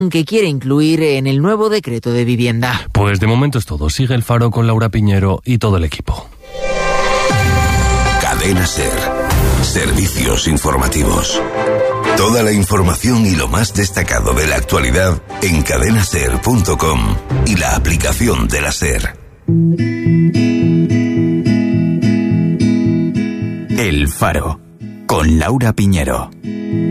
que quiere incluir en el nuevo decreto de vivienda. Pues de momento es todo. Sigue El Faro con Laura Piñero y todo el equipo. Cadena SER. Servicios informativos. Toda la información y lo más destacado de la actualidad en cadenaser.com y la aplicación de la SER. El Faro, con Laura Piñero.